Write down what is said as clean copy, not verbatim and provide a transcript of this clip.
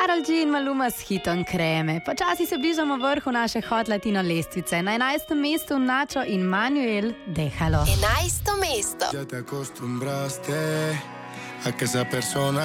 Karol G in Maluma s hitom Kreme. Počasi se bližamo vrhu naše Hot Latino lestvice. Na 11. mestu Nacho in Manuel Déjalo. 11. mesto. Ya te acostumbraste a que esa persona